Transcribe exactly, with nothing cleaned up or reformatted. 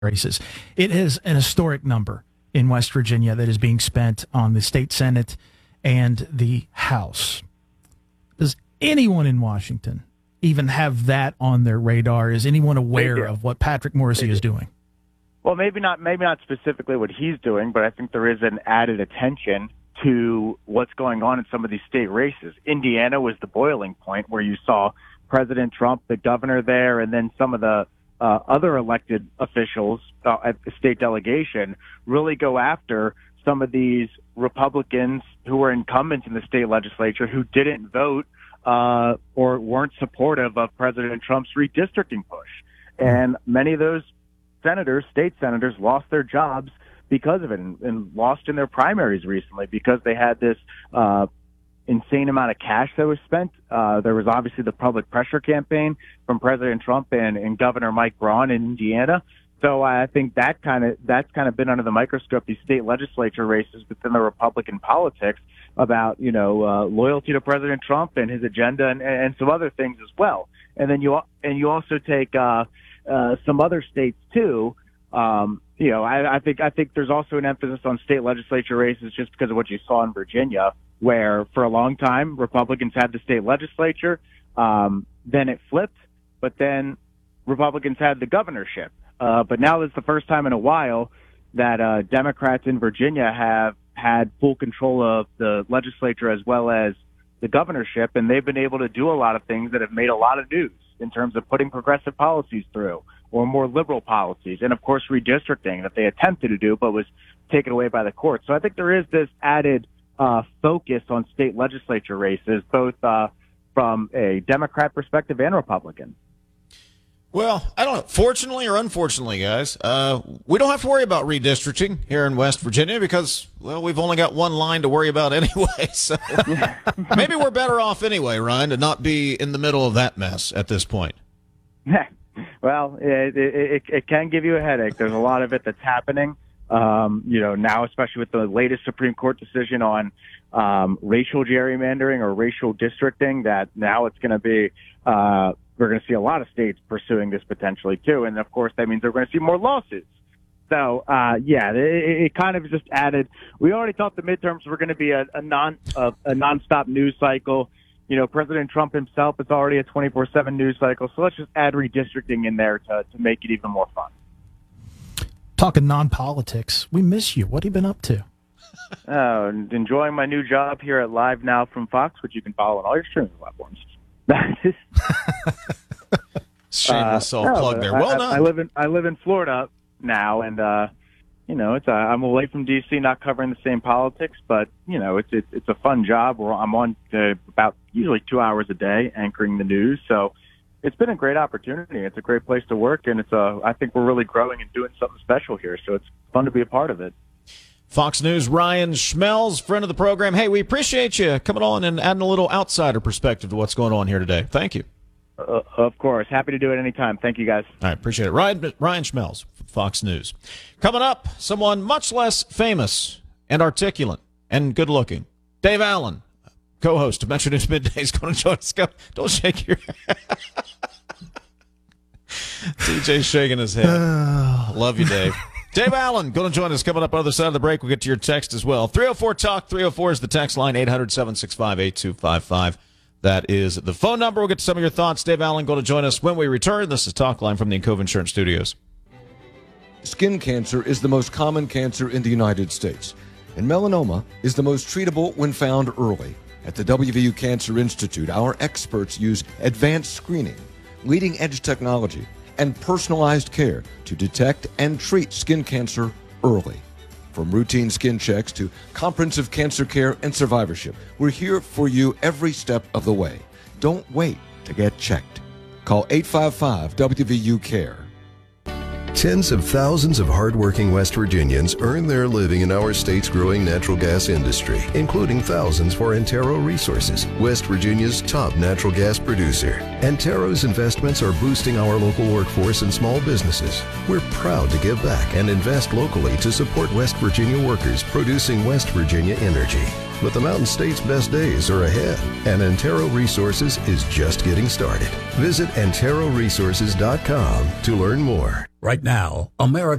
races. It is an historic number in West Virginia that is being spent on the state Senate and the House. Does anyone in Washington even have that on their radar? Is anyone aware of what Patrick Morrisey is doing? Well, maybe not, maybe not specifically what he's doing, but I think there is an added attention to what's going on in some of these state races. Indiana was the boiling point where you saw President Trump, the governor there, and then some of the uh, other elected officials uh, at the state delegation really go after some of these Republicans who were incumbents in the state legislature who didn't vote uh, or weren't supportive of President Trump's redistricting push. And many of those senators, state senators, lost their jobs because of it, and, and lost in their primaries recently because they had this uh, insane amount of cash that was spent. Uh, there was obviously the public pressure campaign from President Trump and, and Governor Mike Braun in Indiana. So I think that kind of that's kind of been under the microscope, these state legislature races within the Republican politics about, you know, uh, loyalty to President Trump and his agenda and, and some other things as well. And then you and you also take uh, uh, some other states too. Um, you know, I, I think I think there's also an emphasis on state legislature races just because of what you saw in Virginia, where for a long time Republicans had the state legislature, um, then it flipped, but then Republicans had the governorship. Uh, but now it's the first time in a while that uh, Democrats in Virginia have had full control of the legislature as well as the governorship, and they've been able to do a lot of things that have made a lot of news in terms of putting progressive policies through or more liberal policies, and of course redistricting that they attempted to do but was taken away by the courts. So I think there is this added uh, focus on state legislature races, both uh, from a Democrat perspective and Republican. Well, I don't know. Fortunately or unfortunately, guys, uh, we don't have to worry about redistricting here in West Virginia because, well, we've only got one line to worry about anyway. So maybe we're better off anyway, Ryan, to not be in the middle of that mess at this point. Well, it, it, it can give you a headache. There's a lot of it that's happening, um, you know, now, especially with the latest Supreme Court decision on um, racial gerrymandering or racial districting, that now it's going to be uh, we're going to see a lot of states pursuing this potentially too. And of course, that means they're going to see more lawsuits. So, uh, yeah, it, it kind of just added, we already thought the midterms were going to be a, a non, a, a nonstop news cycle. You know, President Trump himself is already a twenty-four seven news cycle. So let's just add redistricting in there to, to make it even more fun. Talking non-politics, we miss you. What have you been up to? Oh, enjoying my new job here at Live Now from Fox, which you can follow on all your streaming platforms. Shameless self-plug uh, there. I, Well I, done. I live in I live in Florida now, and uh, you know, it's uh, I'm away from D C, not covering the same politics, but you know, it's it's, it's a fun job. Where I'm on to about usually two hours a day anchoring the news, so it's been a great opportunity. It's a great place to work, and it's a I think we're really growing and doing something special here. So it's fun to be a part of it. Fox News, Ryan Schmelz, friend of the program. Hey, we appreciate you coming on and adding a little outsider perspective to what's going on here today. Thank you. Uh, of course. Happy to do it anytime. Thank you, guys. All right, appreciate it. Ryan, Ryan Schmelz, Fox News. Coming up, someone much less famous and articulate and good-looking. Dave Allen, co-host of Metro News Midday, is going to join us. Go, don't shake your head. T J's shaking his head. Love you, Dave. Dave Allen going to join us coming up on the other side of the break. We'll get to your text as well. three oh four talk, three oh four is the text line, eight hundred, seven six five, eight two five five. That is the phone number. We'll get to some of your thoughts. Dave Allen going to join us when we return. This is Talk Line from the Encova Insurance Studios. Skin cancer is the most common cancer in the United States, and melanoma is the most treatable when found early. At the W V U Cancer Institute, our experts use advanced screening, leading-edge technology, and personalized care to detect and treat skin cancer early. From routine skin checks to comprehensive cancer care and survivorship, we're here for you every step of the way. Don't wait to get checked. Call eight five five W V U CARE. Tens of thousands of hardworking West Virginians earn their living in our state's growing natural gas industry, including thousands for Antero Resources, West Virginia's top natural gas producer. Antero's investments are boosting our local workforce and small businesses. We're proud to give back and invest locally to support West Virginia workers producing West Virginia energy. But the Mountain State's best days are ahead, and Antero Resources is just getting started. Visit antero resources dot com to learn more. Right now, America